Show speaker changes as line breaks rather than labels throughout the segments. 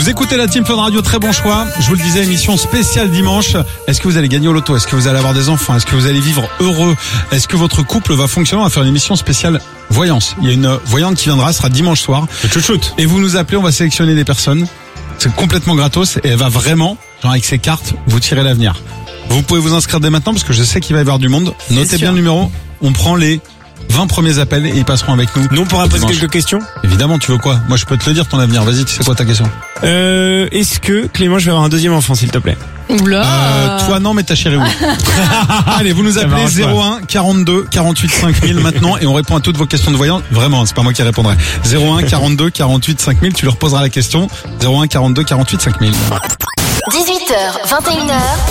Vous écoutez la Team Fun Radio, très bon choix. Je vous le disais, émission spéciale dimanche. Est-ce que vous allez gagner au loto? Est-ce que vous allez avoir des enfants? Est-ce que vous allez vivre heureux? Est-ce que votre couple va fonctionner? On va faire une émission spéciale voyance. Il y a une voyante qui viendra, ce sera dimanche soir. Et vous nous appelez, on va sélectionner des personnes. C'est complètement gratos et elle va vraiment, genre avec ses cartes, vous tirer l'avenir. Vous pouvez vous inscrire dès maintenant parce que je sais qu'il va y avoir du monde. Notez bien le numéro. On prend les 20 premiers appels et ils passeront avec nous.
Nous on pourra poser quelques questions.
Évidemment, tu veux quoi? Moi je peux te le dire ton avenir. Vas-y, tu sais quoi ta question?
Est-ce que Clément, je vais avoir un deuxième enfant s'il te plaît?
Oula.
Toi non, mais ta chérie oui. Allez, vous nous appelez 01 42 48 5000 maintenant et on répond à toutes vos questions de voyance. Vraiment, c'est pas moi qui répondrai. 01 42 48 5000, tu leur poseras la question. 01 42 48 5000.
18h, 21h.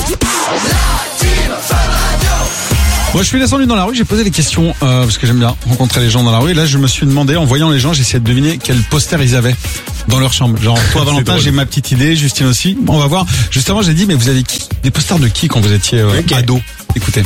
Moi, je suis descendu dans la rue, j'ai posé des questions parce que j'aime bien rencontrer les gens dans la rue. Et là, je me suis demandé, en voyant les gens, j'essayais de deviner quel poster ils avaient dans leur chambre. Genre, toi, Valentin, j'ai ma petite idée, Justine aussi. Bon, on va voir. Justement, j'ai dit, mais vous avez qui? Des posters de qui quand vous étiez ado? Écoutez.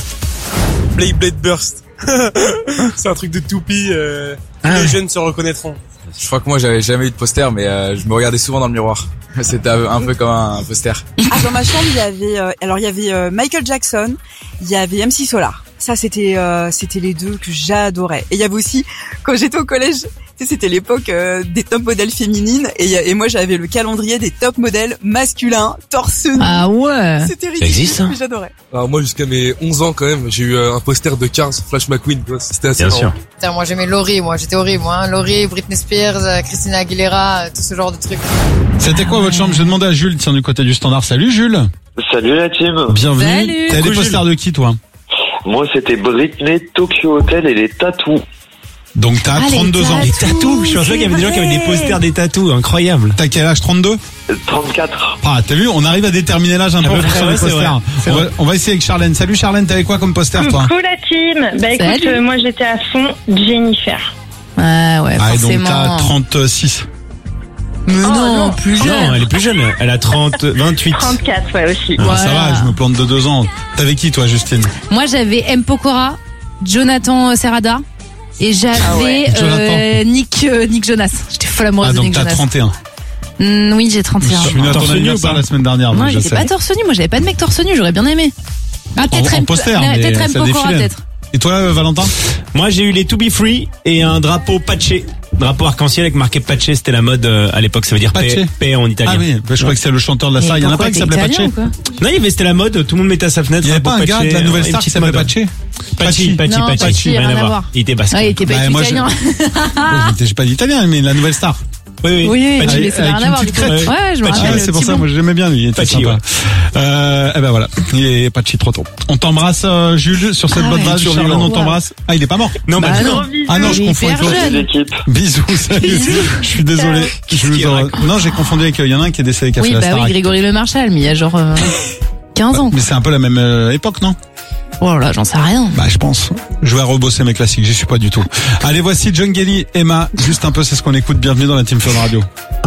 Blade Burst. C'est un truc de toupie. Les jeunes se reconnaîtront.
Je crois que moi, j'avais jamais eu de poster, mais je me regardais souvent dans le miroir. C'était un peu comme un poster.
Dans ma chambre, il y avait Michael Jackson, il y avait MC Solar. Ça, c'était les deux que j'adorais. Et il y avait aussi, quand j'étais au collège, c'était l'époque des top modèles féminines et moi j'avais le calendrier des top modèles masculins torse nu.
Ah ouais.
C'était ridicule.
Ça existe, ça?
Mais j'adorais.
Alors moi, jusqu'à mes 11 ans quand même, j'ai eu un poster de 15 Flash McQueen. C'était assez
Bien
marrant.
sûr.
Putain, moi j'aimais Laurie, j'étais horrible, Laurie, Britney Spears, Christina Aguilera, tout ce genre de trucs.
C'était quoi votre chambre? Je vais demander à Jules, tiens, du côté du standard. Salut Jules.
Salut la team.
Bienvenue.
Salut.
T'as des posters de qui, toi?
Moi c'était Britney, Tokyo Hotel et les tatous.
Donc t'as 32 ans.
Les tatous. Je pensais qu'il y avait des gens qui avaient des posters des tatous, incroyable.
T'as quel âge? 32?
34.
Ah, t'as vu, on arrive à déterminer l'âge un peu
peu
en fonction
près,
des
ouais, c'est
posters.
vrai.
On va essayer avec Charlène. Salut Charlène, t'avais quoi comme poster, toi?
Coucou la team. Bah écoute,
Salut.
moi j'étais à fond Jennifer.
Ah ouais,
Ah, et donc
forcément.
t'as 36.
Mais non,
non.
plus
Non,
jeune.
elle est plus jeune. Elle a 28.
34, ouais aussi.
Ah, ça
Voilà.
va, je me plante de 2 ans. T'avais qui, toi, Justine?
Moi, j'avais M. Pokora, Jonathan Serrada et j'avais
Jonathan.
Nick Jonas. J'étais folle amoureuse
Ah,
de
donc
Nick
t'as
Jonas.
31.
Oui, j'ai 31.
Je suis venu à ton
Torse nu
anniversaire
ou pas
la semaine dernière,
Moi,
donc je
j'étais
sais.
pas torse nu. Moi, j'avais pas de mec torse nu. J'aurais bien aimé. Ah, peut-être
En
M.
poster, mais
peut-être M.
ça
Pokora,
défilait.
peut-être.
Et toi, Valentin?
Moi, j'ai eu les To Be Free et un drapeau patché. Drapeau arc-en-ciel avec marqué patché, c'était la mode à l'époque, ça veut dire
Patché.
paix en italien.
Ah oui, je crois que c'est le chanteur de la star. Il y en a pas un qui s'appelait Patché.
Non, c'était la mode, tout le monde mettait à sa fenêtre.
Il y avait pas un
drapeau
gars de
patché,
la nouvelle
une
star qui
petite
s'appelait
mode.
Patché?
Pachi,
Non, Pachi,
rien à voir. Il était basque.
Ah, il était pas
Bah, moi,
italien.
J'ai pas d'italien, mais la nouvelle star.
Oui,
Oui,
Pachi.
mais ça n'a
avec
rien à
une
voir.
petite
du coup.
crête.
Ouais, je me
Pachi,
rappelle.
C'est pour ça,
Thibaut.
moi j'aimais bien lui, il était
Pachi,
sympa.
ouais.
Eh ben voilà, il est Pachi trop tôt. On t'embrasse Jules sur cette
Ah
bonne
ouais.
base. Charlène, on
Wow.
t'embrasse. Ah, il est pas mort.
Non,
Bah non.
Ah non, je
Il est
confonds avec
hyper
l'autre.
jeune.
L'équipe.
Bisous, salut. Je suis désolé. Non, j'ai confondu avec, il y en a un qui est décédé qui a
Oui,
fait la
bah oui,
Starac.
Grégory Le Marchal, mais il y a genre 15 ans.
Mais c'est un peu la même époque, non?
Oh là, j'en sais rien.
Bah, je pense. Je vais rebosser mes classiques, j'y suis pas du tout. Allez, voici John Gelly, Emma. Juste un peu, c'est ce qu'on écoute. Bienvenue dans la Team Fun Radio.